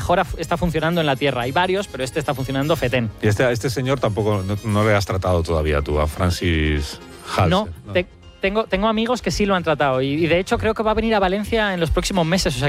mejor está funcionando en la Tierra. Hay varios, pero este está funcionando fetén. Y este señor tampoco no le has tratado todavía tú, a Francis Halse. No. Tengo amigos que sí lo han tratado y de hecho creo que va a venir a Valencia en los próximos meses. O sea,